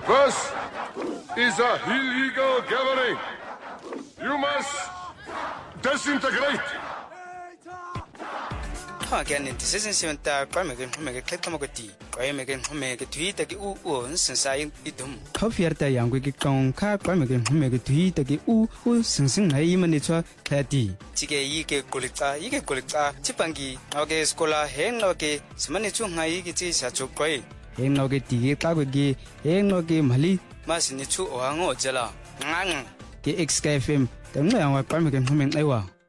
This is a illegal gathering. You must disintegrate. Again, this isn't a primary clickamagotti. I make a tweet at the since I eat them. Coffee at the young wicked con car primary make a tweet at the who since I even it's a 30. Tige Yike Kulita, Yike Kulita, Chipangi, Oge Schola, Hen Oge, Smanichu Haigit is such a quay. Hen Oge Tige Kagagi, Hen Oge Mali, Masinichu or Ango Jella. The XKFM, the Primary Humming Ewa.